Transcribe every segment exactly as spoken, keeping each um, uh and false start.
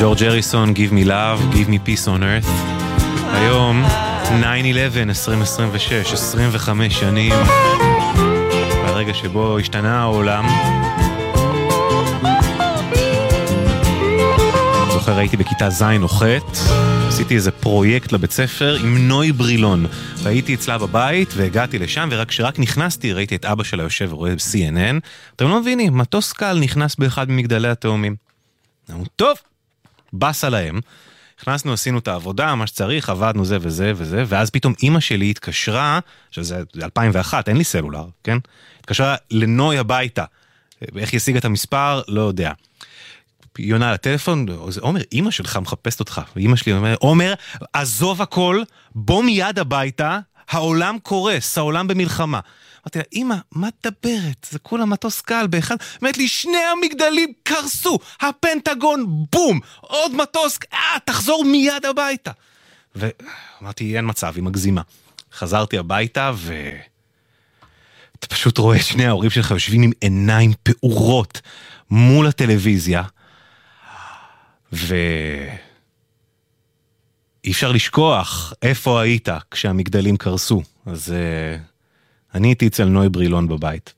ג'ורג' הריסון, Give me love, Give me peace on earth. היום nine eleven, עשרים עשרים ושש, עשרים וחמש שנים ברגע שבו השתנה העולם. זוכר, הייתי בכיתה זין או ח', עשיתי איזה פרויקט לבית ספר עם נוי ברילון, והייתי אצלה בבית והגעתי לשם, ורק כשרק נכנסתי ראיתי את אבא שלה יושב ורואה ב-סי אן אן. אתם לא מבינים, מטוס קל נכנס באחד ממגדלי התאומים. טוב, בס עליהם, הכנסנו, עשינו את העבודה, מה שצריך, עבדנו זה וזה וזה, ואז פתאום אמא שלי התקשרה, שזה אלפיים ואחת, אין לי סלולר, כן? התקשרה לנוי הביתה, איך ישיג את המספר, לא יודע. יונה לטלפון, עומר, אמא שלך מחפשת אותך, ואמא שלי אומר, עומר, עזוב הכל, בוא מיד הביתה, העולם קורס, העולם במלחמה. אמרתי לה, אמא, מה תדברת? זה כולה מטוס קל באחד. אמרת לי, שני המגדלים קרסו, הפנטגון, בום, עוד מטוס, אה, תחזור מיד הביתה. ואמרתי, אין מצב, היא מגזימה. חזרתי הביתה, ו... אתה פשוט רואה את שני ההורים שלך יושבים עם עיניים פעורות מול הטלוויזיה, ו... אי אפשר לשכוח איפה היית כשהמגדלים קרסו. אז... אני הייתי אצל נוי ברילון בבית.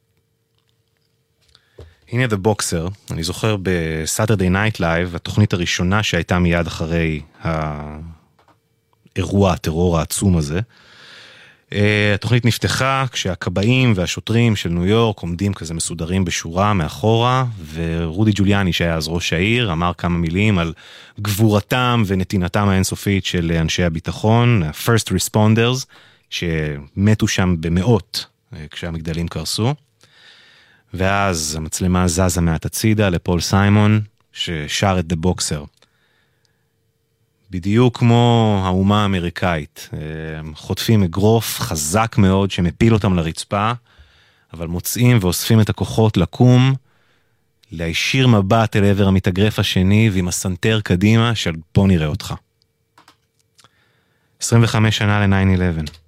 הנה The Boxer, אני זוכר ב-Saturday Night Live, התוכנית הראשונה שהייתה מיד אחרי האירוע, הטרור העצום הזה. התוכנית נפתחה כשהקבעים והשוטרים של ניו יורק עומדים כזה מסודרים בשורה מאחורה, ורודי ג'וליאני שהיה אז ראש העיר אמר כמה מילים על גבורתם ונתינתם האינסופית של אנשי הביטחון, ה-First Responders, שמתו שם במאות כשהמגדלים קרסו. ואז המצלמה זזה מעט הצידה לפול סיימון ששר את The Boxer. בדיוק כמו האומה האמריקאית, חוטפים אגרוף חזק מאוד שמפיל אותם לרצפה, אבל מוצאים ואוספים את הכוחות לקום, להישיר מבט אל עבר המתאגרף השני ועם הסנטר קדימה של בוא נראה אותך. עשרים וחמש שנה ל-nine eleven.